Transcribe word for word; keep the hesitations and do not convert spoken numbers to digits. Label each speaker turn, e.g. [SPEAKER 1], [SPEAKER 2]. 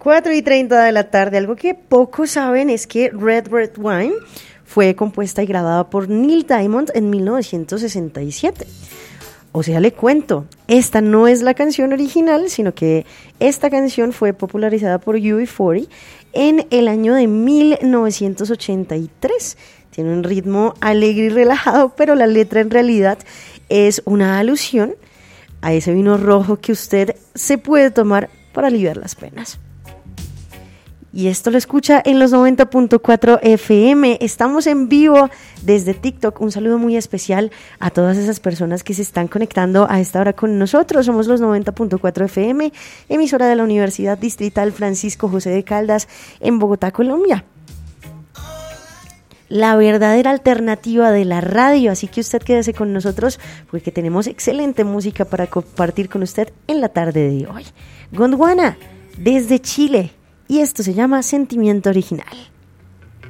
[SPEAKER 1] cuatro y treinta de la tarde. Algo que pocos saben es que Red Red Wine fue compuesta y grabada por Neil Diamond en mil novecientos sesenta y siete. O sea, le cuento, esta no es la canción original, sino que esta canción fue popularizada por U B cuarenta en el año de mil novecientos ochenta y tres. Tiene un ritmo alegre y relajado, pero la letra en realidad es una alusión a ese vino rojo que usted se puede tomar para aliviar las penas. Y esto lo escucha en los noventa punto cuatro F M. Estamos en vivo desde TikTok. Un saludo muy especial a todas esas personas que se están conectando a esta hora con nosotros. Somos los noventa punto cuatro F M, emisora de la Universidad Distrital Francisco José de Caldas en Bogotá, Colombia. La verdadera alternativa de la radio, así que usted quédese con nosotros porque tenemos excelente música para compartir con usted en la tarde de hoy. Gondwana, desde Chile. Y esto se llama Sentimiento Original.